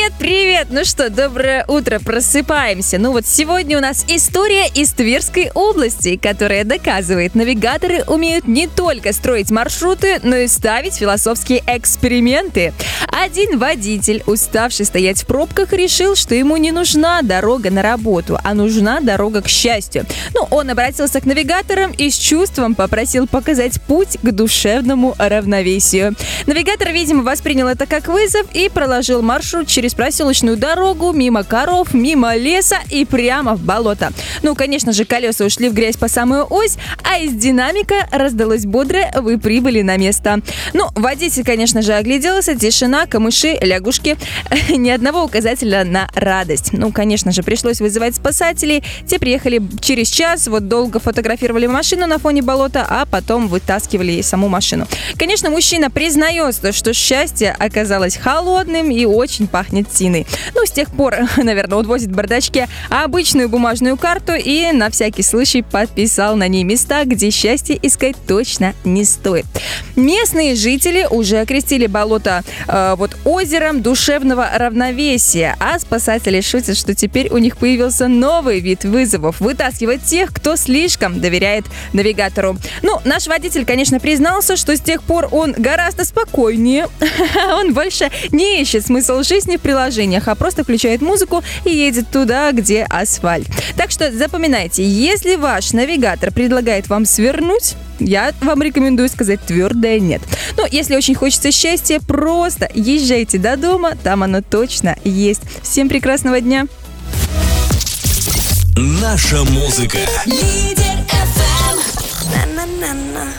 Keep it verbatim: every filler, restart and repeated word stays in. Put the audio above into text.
Привет, привет! Ну что, доброе утро, просыпаемся. Ну вот сегодня у нас история из Тверской области, которая доказывает, навигаторы умеют не только строить маршруты, но и ставить философские эксперименты. Один водитель, уставший стоять в пробках, решил, что ему не нужна дорога на работу, а нужна дорога к счастью. Ну, он обратился к навигаторам и с чувством попросил показать путь к душевному равновесию. Навигатор, видимо, воспринял это как вызов и проложил маршрут через проселочную дорогу, мимо коров, мимо леса и прямо в болото. Ну, конечно же, колеса ушли в грязь по самую ось, а из динамика раздалось бодрое «Вы прибыли на место». Ну, водитель, конечно же, огляделся, тишина, камыши, лягушки. Ни одного указателя на радость. Ну, конечно же, пришлось вызывать спасателей. Те приехали через час, вот долго фотографировали машину на фоне болота, а потом вытаскивали саму машину. Конечно, мужчина признается, что счастье оказалось холодным и очень пахнет тиной. Ну, с тех пор, наверное, он возит в бардачке обычную бумажную карту и на всякий случай подписал на ней места, где счастье искать точно не стоит. Местные жители уже окрестили болото э, вот озером душевного равновесия, а спасатели шутят, что теперь у них появился новый вид вызовов – вытаскивать тех, кто слишком доверяет навигатору. Ну, наш водитель, конечно, признался, что с тех пор он гораздо спокойнее. Он больше не ищет смысл жизни в приложениях, а просто включает музыку и едет туда, где асфальт. Так что запоминайте, если ваш навигатор предлагает вам свернуть, я вам рекомендую сказать твердое «нет». Ну, если очень хочется счастья, просто езжайте до дома, там оно точно есть. Всем прекрасного дня! Наша музыка. Лидер эф эм. На-на-на-на.